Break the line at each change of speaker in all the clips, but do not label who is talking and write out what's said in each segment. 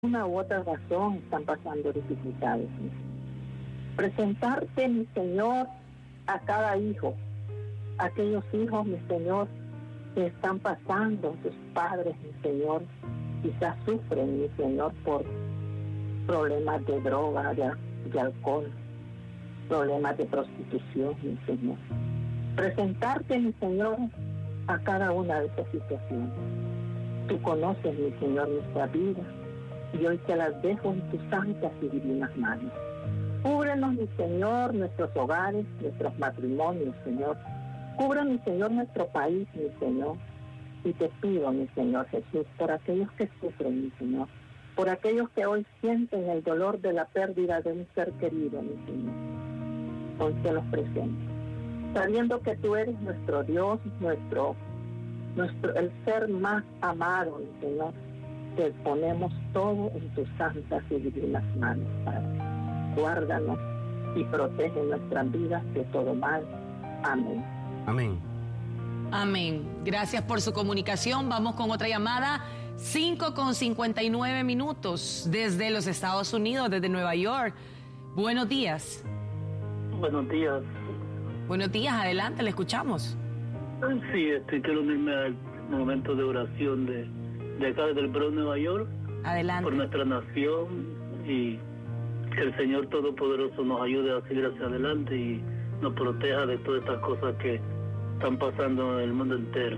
una u otra razón están pasando dificultades. Presentarte, mi Señor, a cada hijo, aquellos hijos, mi Señor, que están pasando, sus padres, mi Señor, quizás sufren, mi Señor, por problemas de droga, de alcohol, problemas de prostitución, mi Señor. Presentarte, mi Señor, a cada una de esas situaciones. Tú conoces, mi Señor, nuestra vida, y hoy te las dejo en tus santas y divinas manos. Cúbrenos, mi Señor, nuestros hogares, nuestros matrimonios, Señor. Cubra, mi Señor, nuestro país, mi Señor. Y te pido, mi Señor Jesús, por aquellos que sufren, mi Señor, por aquellos que hoy sienten el dolor de la pérdida de un ser querido, mi Señor. Hoy te los presento, sabiendo que tú eres nuestro Dios, el ser más amado, mi Señor. Te ponemos todo en tus santas y divinas manos, Padre. Guárdanos y protege nuestras vidas de todo mal. Amén.
Amén.
Amén. Gracias por su comunicación. Vamos con otra llamada. 5:59 desde los Estados Unidos, desde Nueva York. Buenos días.
Buenos días.
Buenos días, adelante, le escuchamos.
Sí, quiero unirme al momento de oración de acá desde el Bronx, Nueva York.
Adelante.
Por nuestra nación, y que el Señor Todopoderoso nos ayude a seguir hacia adelante y nos proteja de todas estas cosas que están pasando en el mundo entero.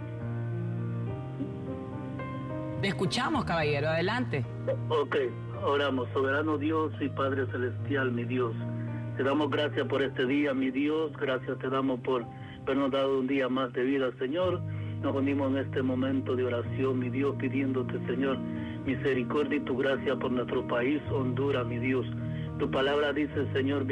Le escuchamos, caballero, adelante.
Ok, oramos. Soberano Dios y Padre Celestial, mi Dios, te damos gracias por este día, mi Dios. Gracias te damos por habernos dado un día más de vida, Señor. Nos unimos en este momento de oración, mi Dios, pidiéndote, Señor, misericordia y tu gracia por nuestro país, Honduras, mi Dios. Tu palabra dice, Señor,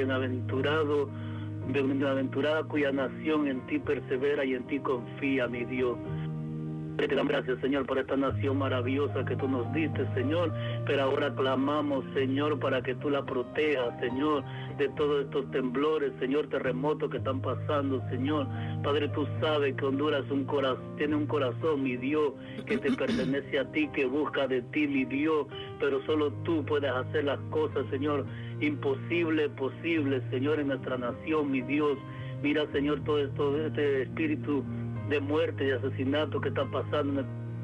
bienaventurada cuya nación en ti persevera y en ti confía, mi Dios. Te damos gracias, Señor, por esta nación maravillosa que tú nos diste, Señor, pero ahora clamamos, Señor, para que tú la protejas, Señor, de todos estos temblores, Señor, terremotos que están pasando, Señor. Padre, tú sabes que Honduras tiene un corazón, mi Dios, que te pertenece a ti, que busca de ti, mi Dios, pero solo tú puedes hacer las cosas, Señor, imposible, posible, Señor, en nuestra nación, mi Dios. Mira, Señor, todo este espíritu de muerte y asesinato que está pasando.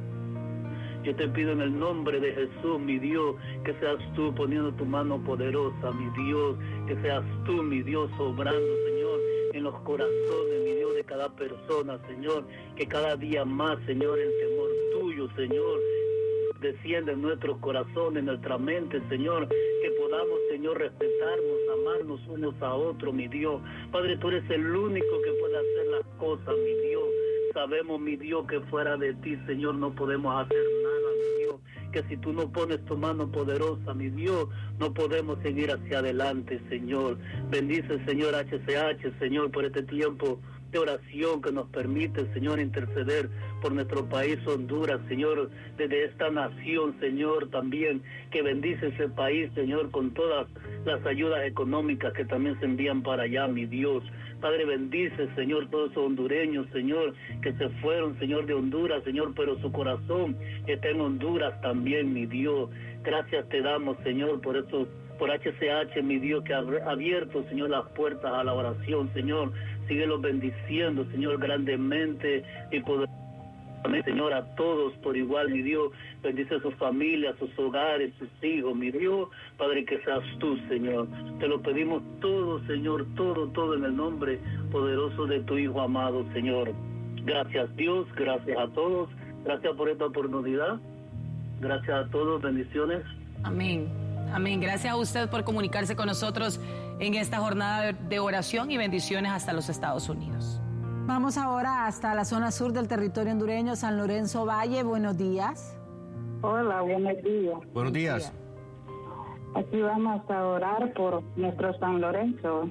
Yo te pido en el nombre de Jesús, mi Dios, que seas tú poniendo tu mano poderosa, mi Dios, que seas tú, mi Dios, obrando, Señor, en los corazones, mi Dios, de cada persona, Señor, que cada día más, Señor, el temor tuyo, Señor, desciende en nuestros corazones, en nuestra mente, Señor, que podamos, Señor, respetarnos, amarnos unos a otros, mi Dios. Padre, tú eres el único que puede hacer las cosas, mi Dios. Sabemos, mi Dios, que fuera de ti, Señor, no podemos hacer nada, mi Dios. Que si tú no pones tu mano poderosa, mi Dios, no podemos seguir hacia adelante, Señor. Bendice, Señor, HCH, Señor, por este tiempo de oración que nos permite, Señor, interceder por nuestro país, Honduras, Señor, desde esta nación, Señor, también, que bendice ese país, Señor, con todas las ayudas económicas que también se envían para allá, mi Dios. Padre, bendice, Señor, todos esos hondureños, Señor, que se fueron, Señor, de Honduras, Señor, pero su corazón está en Honduras también, mi Dios. Gracias te damos, Señor, por eso, por HCH, mi Dios, que ha abierto, Señor, las puertas a la oración, Señor. Síguelos bendiciendo, Señor, grandemente y poderosamente, Señor, a todos por igual, mi Dios. Bendice a sus familias, sus hogares, sus hijos, mi Dios. Padre, que seas tú, Señor. Te lo pedimos todo, Señor, todo en el nombre poderoso de tu Hijo amado, Señor. Gracias, Dios, gracias a todos. Gracias por esta oportunidad. Gracias a todos, bendiciones.
Amén. Amén. Gracias a usted por comunicarse con nosotros en esta jornada de oración y bendiciones hasta los Estados Unidos.
Vamos ahora hasta la zona sur del territorio hondureño, San Lorenzo Valle. Buenos días.
Hola, buenos días.
Buenos días.
Aquí vamos a orar por nuestro San Lorenzo.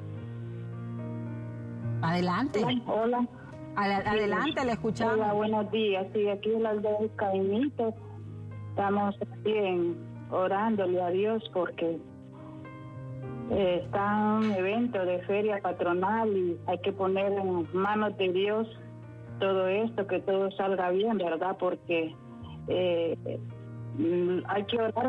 Adelante.
Hola.
Adelante, le escuchamos.
Hola, buenos días. Sí, aquí en las dos Caimitos estamos bien orándole a Dios porque está un evento de feria patronal y hay que poner en manos de Dios todo esto, que todo salga bien, ¿verdad? Porque hay que orar